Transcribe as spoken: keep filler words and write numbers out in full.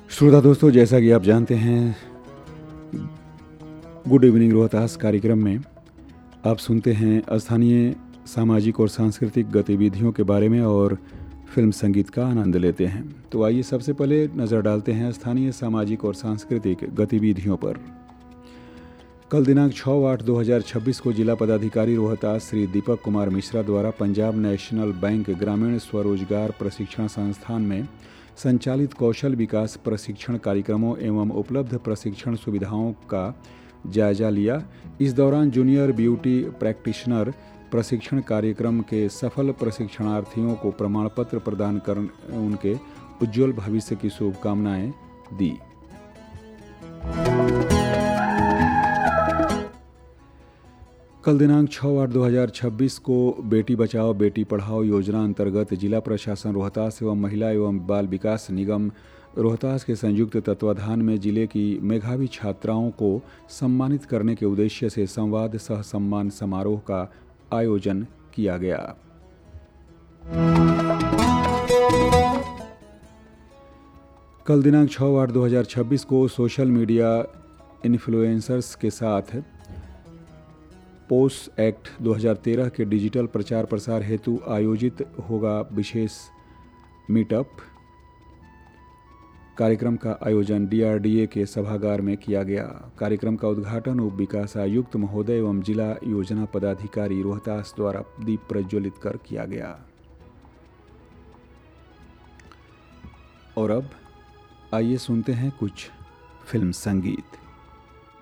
श्रोता दोस्तों, जैसा कि आप जानते हैं, गुड इवनिंग रोहतास कार्यक्रम में आप सुनते हैं स्थानीय सामाजिक और सांस्कृतिक गतिविधियों के बारे में और फिल्म संगीत का आनंद लेते हैं। तो आइए सबसे पहले नज़र डालते हैं स्थानीय सामाजिक और सांस्कृतिक गतिविधियों पर। कल दिनांक छः आठ दो हज़ार छब्बीस को जिला पदाधिकारी रोहतास श्री दीपक कुमार मिश्रा द्वारा पंजाब नेशनल बैंक ग्रामीण स्वरोजगार प्रशिक्षण संस्थान में संचालित कौशल विकास प्रशिक्षण कार्यक्रमों एवं उपलब्ध प्रशिक्षण सुविधाओं का जायजा लिया। इस दौरान जूनियर ब्यूटी प्रैक्टिशनर प्रशिक्षण कार्यक्रम के सफल प्रशिक्षणार्थियों को प्रमाण पत्र प्रदान कर उनके उज्जवल भविष्य की शुभकामनाएं दी। कल दिनांक छः आठ दो हज़ार छब्बीस को बेटी बचाओ बेटी पढ़ाओ योजना अंतर्गत जिला प्रशासन रोहतास एवं महिला एवं बाल विकास निगम रोहतास के संयुक्त तत्वाधान में जिले की मेधावी छात्राओं को सम्मानित करने के उद्देश्य से संवाद सह सम्मान समारोह का आयोजन किया गया। कल दिनांक छः आठ दो हज़ार छब्बीस को सोशल मीडिया इन्फ्लुएंसर्स के साथ पोस्ट एक्ट दो हज़ार तेरह के डिजिटल प्रचार प्रसार हेतु आयोजित होगा विशेष मीटअप। कार्यक्रम का आयोजन डी आर डी ए के सभागार में किया गया। कार्यक्रम का उद्घाटन उप विकास आयुक्त महोदय एवं जिला योजना पदाधिकारी रोहतास द्वारा दीप प्रज्वलित कर किया गया। और अब आइए सुनते हैं कुछ फिल्म संगीत।